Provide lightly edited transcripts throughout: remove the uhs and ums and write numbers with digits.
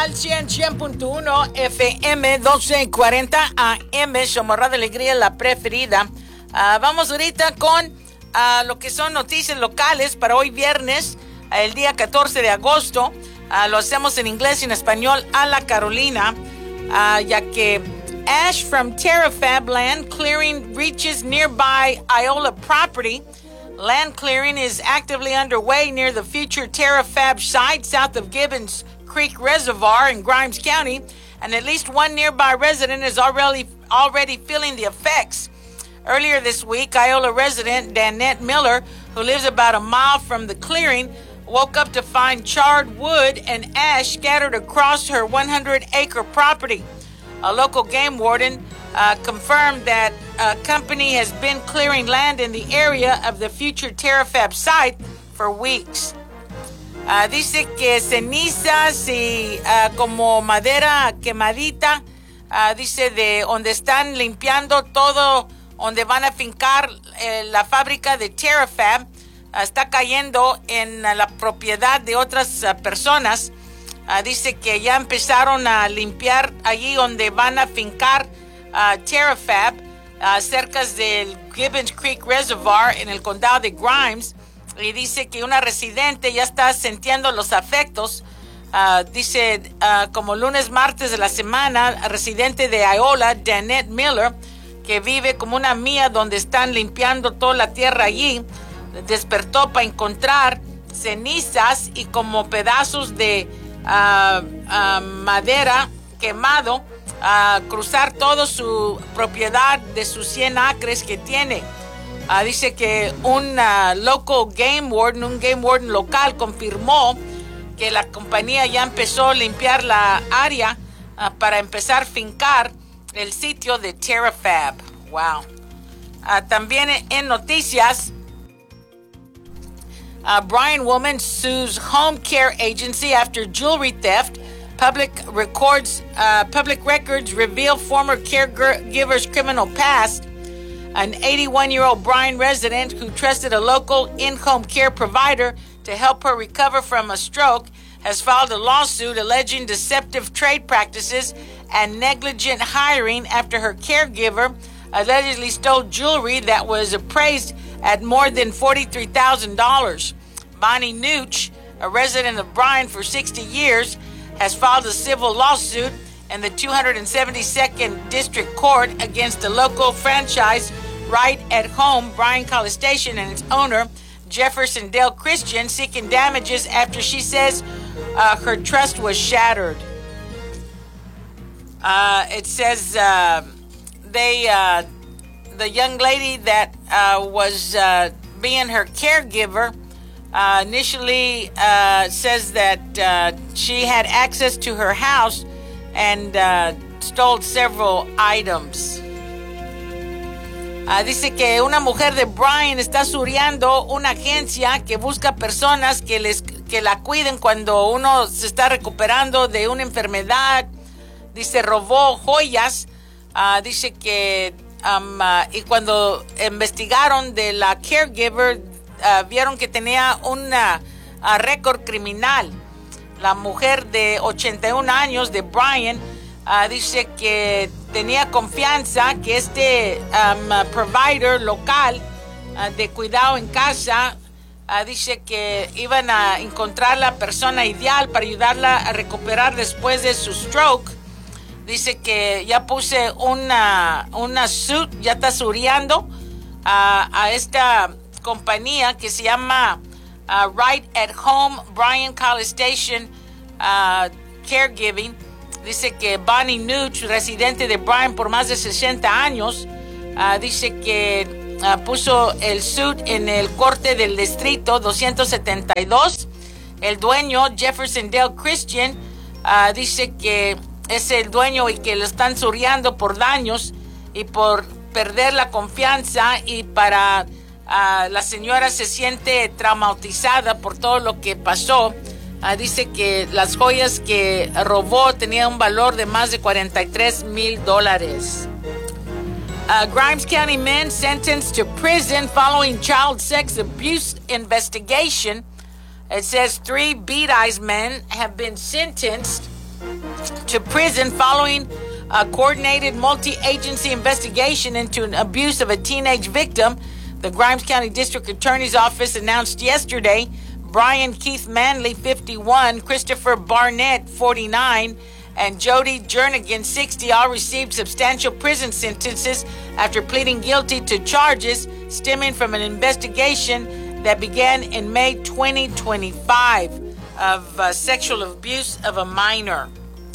al 100.1 FM, 1240 AM, Somorra de Alegría, la preferida. Vamos ahorita con lo que son noticias locales para hoy viernes, el día 14 de agosto. Lo hacemos en inglés y en español a la Carolina, ya que ash from TerraFab land clearing reaches nearby Iola property. Land clearing is actively underway near the future TerraFab site south of Gibbons Creek Reservoir in Grimes County, and at least one nearby resident is already feeling the effects. Earlier this week, Iola resident Danette Miller, who lives about a mile from the clearing, woke up to find charred wood and ash scattered across her 100-acre property. A local game warden confirmed that a company has been clearing land in the area of the future TerraFab site for weeks. Dice que cenizas y como madera quemadita, dice de donde están limpiando todo, donde van a fincar la fábrica de TerraFab, está cayendo en la propiedad de otras personas. Dice que ya empezaron a limpiar allí donde van a fincar TerraFab, cerca del Gibbons Creek Reservoir en el condado de Grimes, y dice que una residente ya está sintiendo los efectos. Dice como lunes, martes de la semana, residente de Iola, Danette Miller, que vive como una milla donde están limpiando toda la tierra allí, despertó para encontrar cenizas y como pedazos de madera quemado, cruzar toda su propiedad de sus 100 acres que tiene. Dice que un local game warden local confirmó que la compañía ya empezó a limpiar la área para empezar a fincar el sitio de TerraFab. Wow. También en noticias, Bryan woman sues home care agency after jewelry theft. Public records reveal former caregiver's criminal past. An 81-year-old Bryan resident who trusted a local in-home care provider to help her recover from a stroke has filed a lawsuit alleging deceptive trade practices and negligent hiring after her caregiver allegedly stole jewelry that was appraised at more than $43,000. Bonnie Nooch, a resident of Bryan for 60 years, has filed a civil lawsuit in the 272nd District Court against the local franchise Right at Home Bryan College Station and its owner, Jefferson Dale Christian, seeking damages after she says her trust was shattered. It says the young lady that was being her caregiver initially says that she had access to her house and stole several items. Dice que una mujer de Bryan está suriando una agencia que busca personas que la cuiden cuando uno se está recuperando de una enfermedad. Dice, robó joyas. Dice que y cuando investigaron de la caregiver, vieron que tenía un récord criminal. La mujer de 81 años de Bryan dice que tenía confianza que este provider local de cuidado en casa dice que iban a encontrar la persona ideal para ayudarla a recuperar después de su stroke. Dice que ya puse una suit, ya está suriando a esta compañía que se llama Right at Home Bryan College Station Caregiving. Dice que Bonnie Nooch, residente de Bryan por más de 60 años, dice que puso el suit en el corte del distrito 272. El dueño, Jefferson Dale Christian, dice que es el dueño y que lo están suriando por daños y por perder la confianza, y para la señora se siente traumatizada por todo lo que pasó. Dice que las joyas que robó tenían un valor de más de $43,000. Grimes County men sentenced to prison following child sex abuse investigation. It says 3 Beat Eyes men have been sentenced to prison following a coordinated multi-agency investigation into an abuse of a teenage victim. The Grimes County District Attorney's Office announced yesterday Brian Keith Manley, 51, Christopher Barnett, 49, and Jody Jernigan, 60, all received substantial prison sentences after pleading guilty to charges stemming from an investigation that began in May 2025 of sexual abuse of a minor.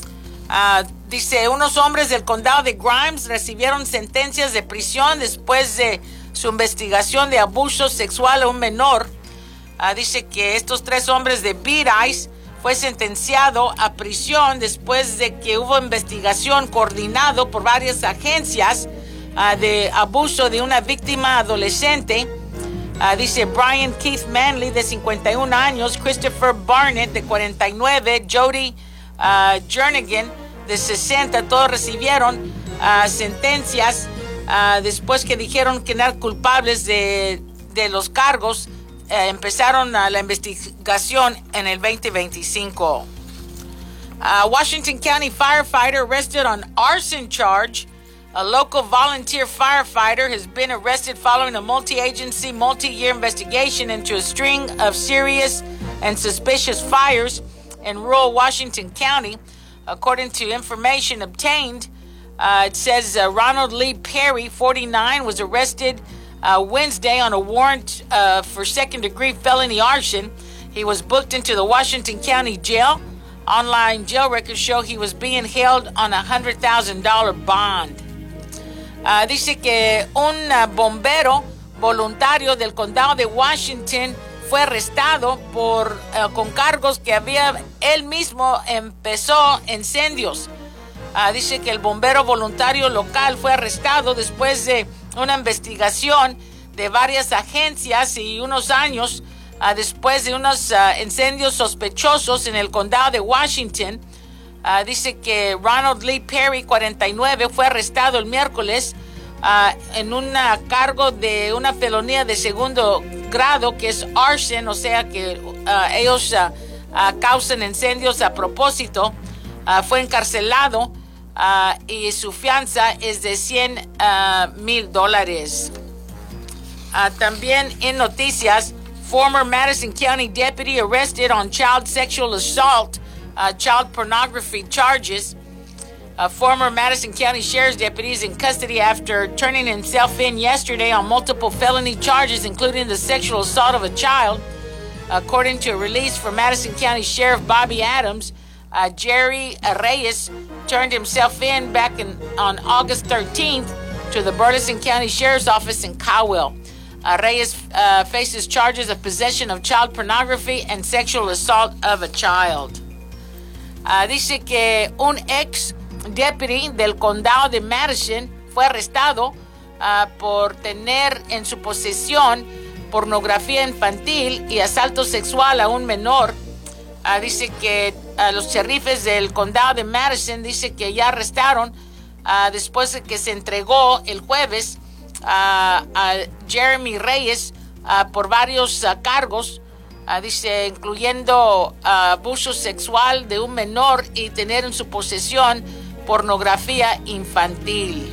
Dice, unos hombres del condado de Grimes recibieron sentencias de prisión después de su investigación de abuso sexual a un menor. Dice que estos 3 hombres de Virais fue sentenciado a prisión después de que hubo investigación coordinado por varias agencias de abuso de una víctima adolescente. Dice Brian Keith Manley, de 51 años, Christopher Barnett, de 49, Jody Jernigan, de 60, todos recibieron sentencias después que dijeron que eran culpables de los cargos. Empezaron la investigación en el 2025. Washington County firefighter arrested on arson charge. A local volunteer firefighter has been arrested following a multi-agency, multi-year investigation into a string of serious and suspicious fires in rural Washington County. According to information obtained, it says Ronald Lee Perry, 49, was arrested Wednesday on a warrant for second-degree felony arson. He was booked into the Washington County Jail. Online jail records show he was being held on a $100,000 bond. Dice que un bombero voluntario del condado de Washington fue arrestado con cargos que él mismo empezó incendios. Dice que el bombero voluntario local fue arrestado después de una investigación de varias agencias y unos años después de unos incendios sospechosos en el condado de Washington. Dice que Ronald Lee Perry, 49, fue arrestado el miércoles en un cargo de una felonía de segundo grado, que es arson, o sea que ellos causan incendios a propósito. Fue encarcelado y su fianza es de $100,000. También en noticias, former Madison County deputy arrested on child sexual assault, child pornography charges. Former Madison County Sheriff's deputy is in custody after turning himself in yesterday on multiple felony charges, including the sexual assault of a child. According to a release from Madison County Sheriff Bobby Adams, Jerry Reyes turned himself in back on August 13th to the Burleson County Sheriff's Office in Cowell. Reyes faces charges of possession of child pornography and sexual assault of a child. Dice que un ex deputy del condado de Madison fue arrestado por tener en su posesión pornografía infantil y asalto sexual a un menor. Dice que los sheriffes del condado de Madison dice que ya arrestaron después de que se entregó el jueves a Jeremy Reyes por varios cargos, dice, incluyendo abuso sexual de un menor y tener en su posesión pornografía infantil.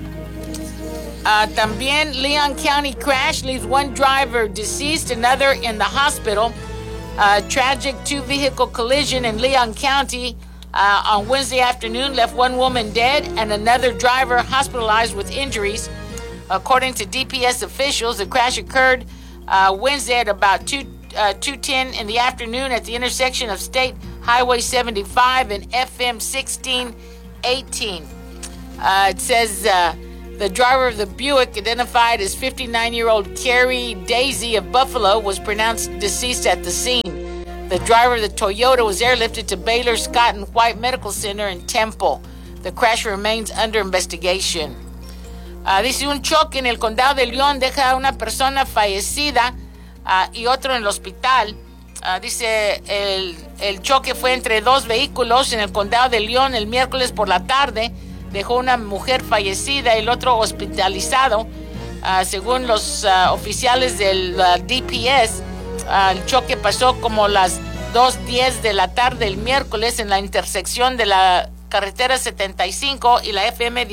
También Leon County crash leaves one driver deceased, another in the hospital. Tragic two-vehicle collision in Leon County on Wednesday afternoon left one woman dead and another driver hospitalized with injuries. According to DPS officials, the crash occurred Wednesday at about 2:10 in the afternoon at the intersection of State Highway 75 and FM 1618. It says the driver of the Buick, identified as 59-year-old Carrie Daisy of Buffalo, was pronounced deceased at the scene. The driver of the Toyota was airlifted to Baylor Scott and White Medical Center in Temple. The crash remains under investigation. Dice, un choque en el condado de León deja a una persona fallecida y otro en el hospital. Dice, el choque fue entre dos vehículos en el condado de León el miércoles por la tarde. Dejó una mujer fallecida y el otro hospitalizado. Según los oficiales del DPS, el choque pasó como las 2:10 de la tarde el miércoles en la intersección de la carretera 75 y la FM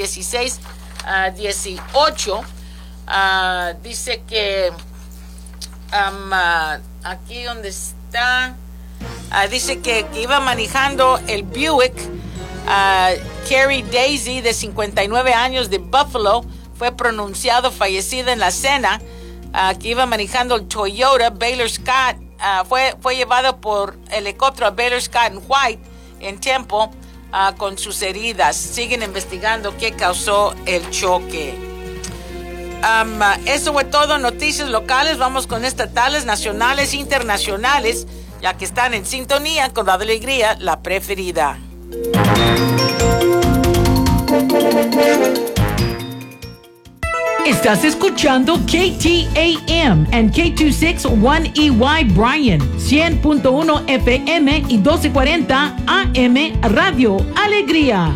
1618. Dice que aquí donde está, dice que iba manejando el Buick. Carrie Daisy, de 59 años, de Buffalo, fue pronunciado fallecida en la escena. Que iba manejando el Toyota Baylor Scott. Fue llevado por helicóptero a Baylor Scott en White en Temple con sus heridas. Siguen investigando qué causó el choque. Eso fue todo. Noticias locales. Vamos con estatales, nacionales, internacionales, ya que están en sintonía con Radio Alegría, la preferida. Estás escuchando KTAM and K261EY Bryan, 100.1 FM y 1240 AM Radio Alegría.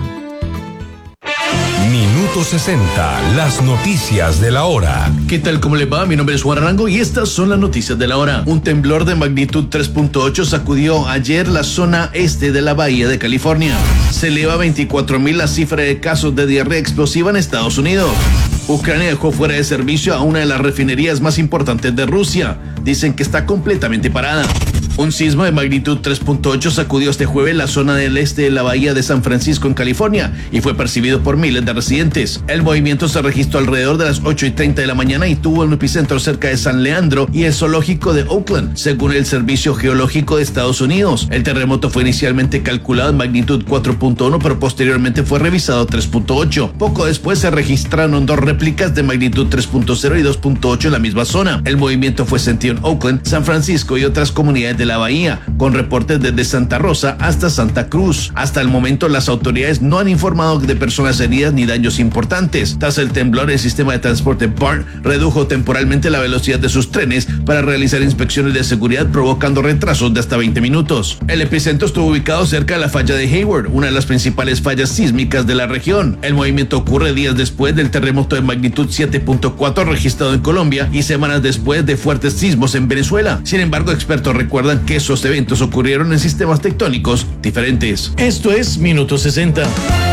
Minuto 60, las noticias de la hora. ¿Qué tal? ¿Cómo le va? Mi nombre es Juan Arango y estas son las noticias de la hora. Un temblor de magnitud 3.8 sacudió ayer la zona este de la Bahía de California. Se eleva a 24,000 la cifra de casos de diarrea explosiva en Estados Unidos. Ucrania dejó fuera de servicio a una de las refinerías más importantes de Rusia. Dicen que está completamente parada. Un sismo de magnitud 3.8 sacudió este jueves la zona del este de la bahía de San Francisco en California y fue percibido por miles de residentes. El movimiento se registró alrededor de las 8:30 de la mañana y tuvo un epicentro cerca de San Leandro y el zoológico de Oakland, según el Servicio Geológico de Estados Unidos. El terremoto fue inicialmente calculado en magnitud 4.1, pero posteriormente fue revisado 3.8. Poco después se registraron dos réplicas de magnitud 3.0 y 2.8 en la misma zona. El movimiento fue sentido en Oakland, San Francisco y otras comunidades de la bahía, con reportes desde Santa Rosa hasta Santa Cruz. Hasta el momento las autoridades no han informado de personas heridas ni daños importantes. Tras el temblor, el sistema de transporte BART redujo temporalmente la velocidad de sus trenes para realizar inspecciones de seguridad, provocando retrasos de hasta 20 minutos. El epicentro estuvo ubicado cerca de la falla de Hayward, una de las principales fallas sísmicas de la región. El movimiento ocurre días después del terremoto de magnitud 7.4 registrado en Colombia y semanas después de fuertes sismos en Venezuela. Sin embargo, expertos recuerdan que esos eventos ocurrieron en sistemas tectónicos diferentes. Esto es Minuto 60.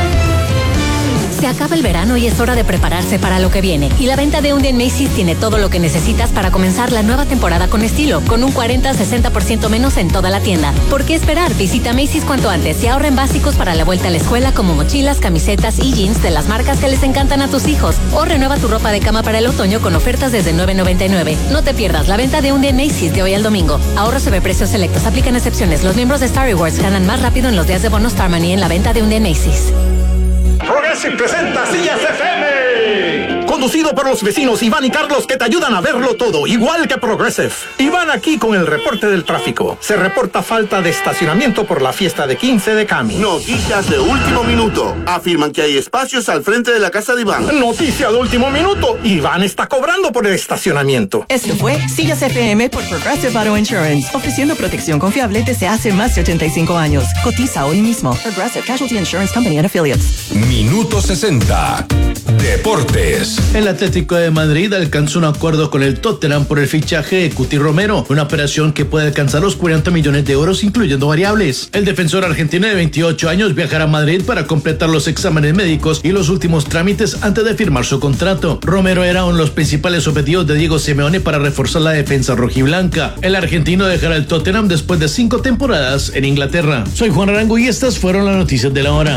Se acaba el verano y es hora de prepararse para lo que viene. Y la venta de un día en Macy's tiene todo lo que necesitas para comenzar la nueva temporada con estilo, con un 40-60% menos en toda la tienda. ¿Por qué esperar? Visita Macy's cuanto antes y ahorra en básicos para la vuelta a la escuela como mochilas, camisetas y jeans de las marcas que les encantan a tus hijos. O renueva tu ropa de cama para el otoño con ofertas desde $9.99. No te pierdas la venta de un día en Macy's de hoy al domingo. Ahorro sobre precios selectos. Aplican excepciones. Los miembros de Star Rewards ganan más rápido en los días de bono Star Money en la venta de un día en Macy's. Progressive presenta Sillas FM. Conducido por los vecinos Iván y Carlos, que te ayudan a verlo todo, igual que Progressive. Iván aquí con el reporte del tráfico. Se reporta falta de estacionamiento por la fiesta de 15 de Cami. Noticias de último minuto. Afirman que hay espacios al frente de la casa de Iván. Noticia de último minuto. Iván está cobrando por el estacionamiento. Esto fue Sillas FM por Progressive Auto Insurance, ofreciendo protección confiable desde hace más de 85 años. Cotiza hoy mismo. Progressive Casualty Insurance Company and Affiliates. Minuto 60. Deportes. El Atlético de Madrid alcanzó un acuerdo con el Tottenham por el fichaje de Cuti Romero, una operación que puede alcanzar los 40 millones de euros incluyendo variables. El defensor argentino de 28 años viajará a Madrid para completar los exámenes médicos y los últimos trámites antes de firmar su contrato. Romero era uno de los principales objetivos de Diego Simeone para reforzar la defensa rojiblanca. El argentino dejará el Tottenham después de 5 temporadas en Inglaterra. Soy Juan Arango y estas fueron las noticias de la hora.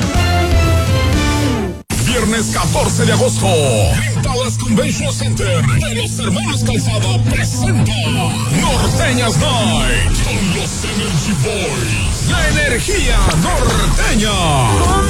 Viernes 14 de agosto, Green Palace Convention Center de los Hermanos Calzada presenta Norteñas Night con los Energy Boys. La energía norteña.